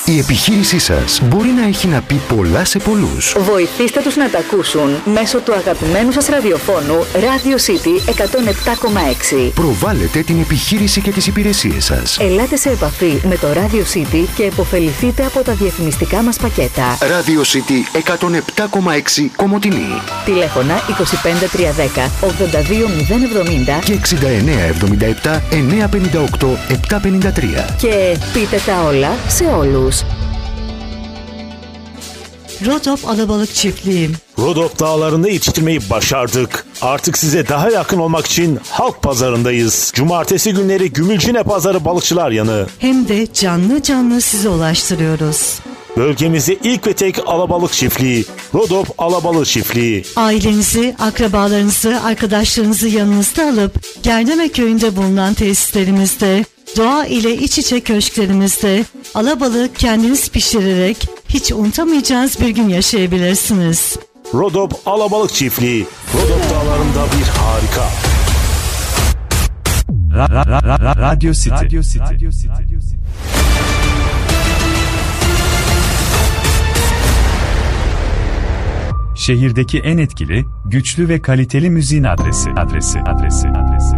Η επιχείρησή σας μπορεί να έχει να πει πολλά σε πολλούς. Βοηθήστε τους να τα ακούσουν μέσω του αγαπημένου σας ραδιοφώνου Radio City 107,6. Προβάλλετε την επιχείρηση και τις υπηρεσίες σας. Ελάτε σε επαφή με το Radio City και επωφεληθείτε από τα διαφημιστικά μας πακέτα. Radio City 107,6 Κομοτηνή. Τηλέφωνα 25310 82070 και 6977 958 753. Και pείτε τα όλα σε όλους. Rodop Alabalık Çiftliği. Rodop dağlarında yetiştirmeyi başardık. Artık size daha yakın olmak için halk pazarındayız. Cumartesi günleri Gümülcine Pazarı Balıkçılar Yanı. Hem de canlı canlı size ulaştırıyoruz. Bölgemizde ilk ve tek alabalık çiftliği. Rodop Alabalık Çiftliği. Ailenizi, akrabalarınızı, arkadaşlarınızı yanınızda alıp Gerdeme Köyü'nde bulunan tesislerimizde, doğa ile iç içe köşklerimizde alabalığı kendiniz pişirerek hiç unutamayacağınız bir gün yaşayabilirsiniz. Rodop Alabalık Çiftliği. Rodop dağlarında bir harika. Radio City. Şehirdeki en etkili, güçlü ve kaliteli müziğin adresi.